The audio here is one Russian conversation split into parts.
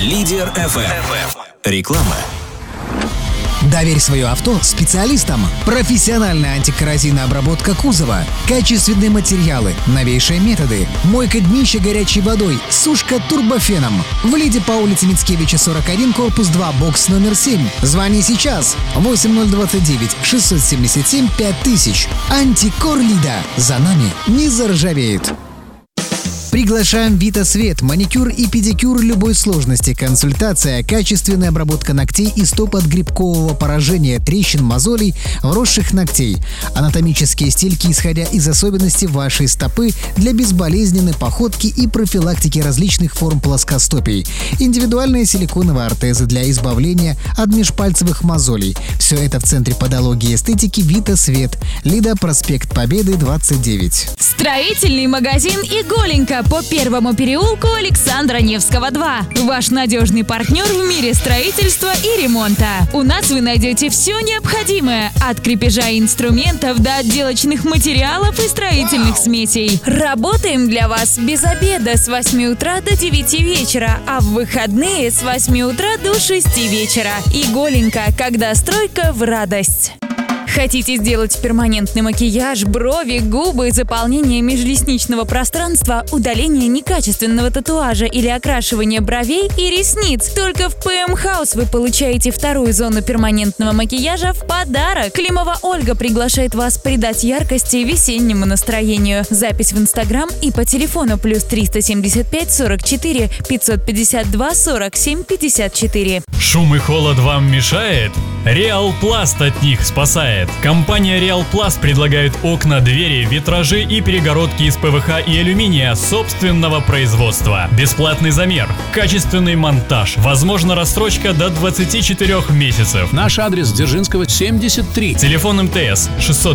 Лидер FM. Реклама. Доверь свое авто специалистам. Профессиональная антикоррозийная обработка кузова, качественные материалы, новейшие методы, мойка днища горячей водой, сушка турбофеном. В Лиде по улице Мицкевича, 41, корпус 2, бокс номер 7. Звони сейчас. 8029 677 5000. Антикор Лида. За нами не заржавеет. Приглашаем Vita Свет. Маникюр и педикюр любой сложности. Консультация, качественная обработка ногтей и стоп от грибкового поражения, трещин, мозолей, вросших ногтей. Анатомические стельки, исходя из особенностей вашей стопы, для безболезненной походки и профилактики различных форм плоскостопий. Индивидуальные силиконовые ортезы для избавления от межпальцевых мозолей. Все это в Центре подологии и эстетики Vita Свет. Лида, проспект Победы, 29. Строительный магазин «Иголенька» по Первому переулку Александра Невского, 2. Ваш надежный партнер в мире строительства и ремонта. У нас вы найдете все необходимое, от крепежа и инструментов до отделочных материалов и строительных смесей. Работаем для вас без обеда с 8 утра до 9 вечера, а в выходные с 8 утра до 6 вечера. «Иголенька», когда стройка в радость. Хотите сделать перманентный макияж, брови, губы, заполнение межлесничного пространства, удаление некачественного татуажа или окрашивание бровей и ресниц? Только в PM House вы получаете вторую зону перманентного макияжа в подарок. Климова Ольга приглашает вас придать яркости весеннему настроению. Запись в Инстаграм и по телефону +375 44 552 47 54. Шум и холод вам мешает? Real Plast от них спасает. Компания Real Plast предлагает окна, двери, витражи и перегородки из ПВХ и алюминия собственного производства. Бесплатный замер, качественный монтаж, возможно рассрочка до 24 месяцев. Наш адрес: Дзержинского, 73. Телефон МТС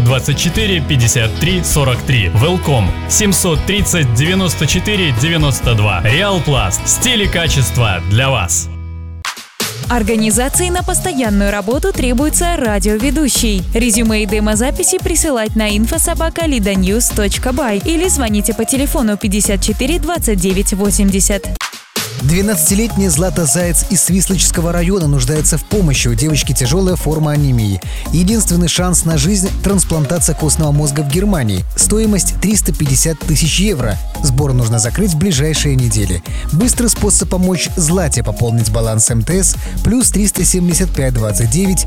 624 53 43. Велком 730 94 92. Real Plast. Стиль и качество для вас. Организации на постоянную работу требуется радиоведущий. Резюме и демозаписи присылать на info@lidanews.by или звоните по телефону 54 29 80. 12-летняя Злата Заяц из Свислочского района нуждается в помощи. У девочки тяжелая форма анемии. Единственный шанс на жизнь – трансплантация костного мозга в Германии. Стоимость 350 тысяч евро. Сбор нужно закрыть в ближайшие недели. Быстрый способ помочь Злате пополнить баланс МТС +375 29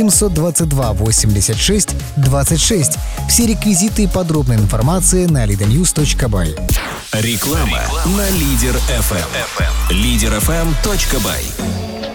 722 86 26. Все реквизиты и подробная информация на lidanews.by. Реклама на Лидер FM. Лидерfm.by.